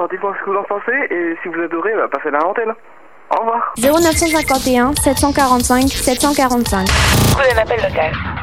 dites-moi ce que vous en pensez et si vous adorez, passez-la à l'antenne. Au revoir. 0951 745 745. Prenez l'appel local.